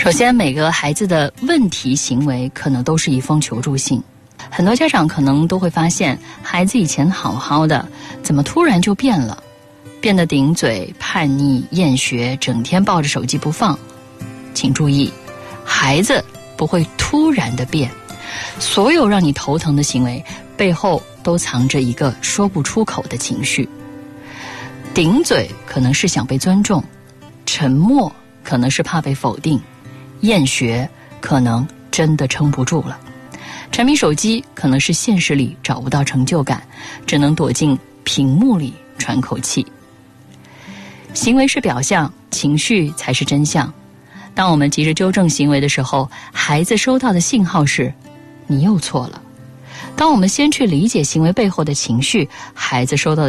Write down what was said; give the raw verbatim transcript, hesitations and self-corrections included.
首先，每个孩子的问题行为可能都是一封求助信。很多家长可能都会发现，孩子以前好好的，怎么突然就变了？变得顶嘴、叛逆、厌学，整天抱着手机不放。请注意，孩子不会突然的变，所有让你头疼的行为背后都藏着一个说不出口的情绪。顶嘴可能是想被尊重，沉默可能是怕被否定，厌学可能真的撑不住了，沉迷手机可能是现实里找不到成就感，只能躲进屏幕里喘口气。行为是表象，情绪才是真相。当我们急着纠正行为的时候，孩子收到的信号是你又错了。当我们先去理解行为背后的情绪，孩子收到的